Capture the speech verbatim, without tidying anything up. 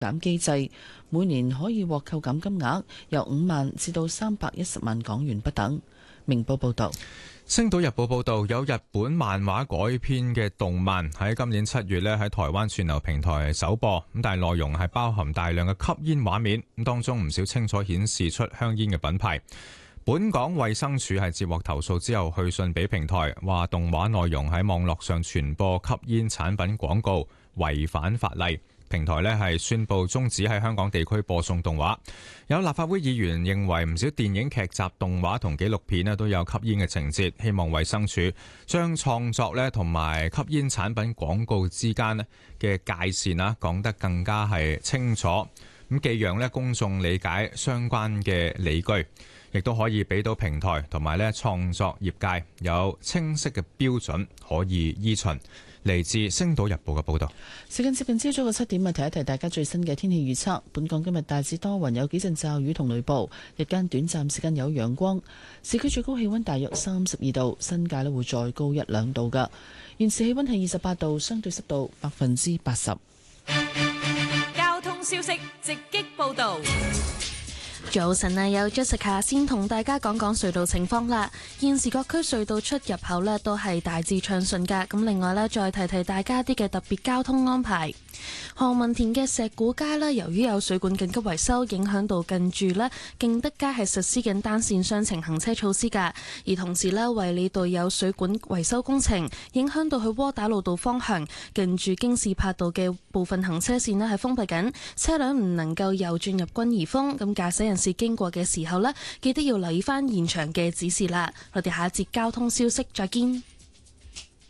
減機制，每年可以獲扣減金額由五萬至到三百一十萬港元不等。明報報道。 星島日報報道，有日本漫畫改編嘅動漫喺今年七月咧喺台灣串流平台首播，咁但係內容係包含大量嘅吸煙畫面，咁當中唔少清楚顯示出香煙嘅品牌。本港衛生署係接獲投訴之後去信俾平台，話動畫內容喺網絡上傳播吸煙產品廣告，違反法例。平台呢係宣布終止喺香港地區播送動畫。有立法會議員認為唔少電影劇集、動畫同紀錄片呢都有吸煙嘅情節，希望衛生署將創作呢同埋吸煙產品廣告之間呢嘅界線啊講得更加係清楚，咁既讓呢公眾理解相關嘅理據，亦都可以俾到平台同埋呢創作業界有清晰嘅標準可以依循。嚟自《星島日報》嘅報導。 時間接近朝早嘅七點啊，提一提大家最新嘅天氣預測。本港今日大致多雲，有幾陣驟雨同雷暴，日間短暫時間有陽光。市區最高氣溫大約三十二度，新界咧會再高一兩度㗎。現時氣溫係二十八度，相對濕度百分之八十。 交通消息直擊報導。 早晨啊，有 Jessica 先同大家講講隧道情況啦。現時各區隧道出入口呢都係大致暢順噶。咁另外呢，再提提大家啲嘅特別交通安排。何文田嘅石鼓街呢，由於有水管緊急維修，影響到近住呢敬德街係實施緊單線雙程行車措施噶。而同時呢，衛理道有水管維修工程，影響到去窩打老道方向近住京士柏道嘅部分行車線呢係封閉緊，車輛唔能夠右轉入軍怡峰。咁駕駛人士經過嘅時候呢，記得要留意翻現場嘅指示啦。我哋下一節交通消息再見。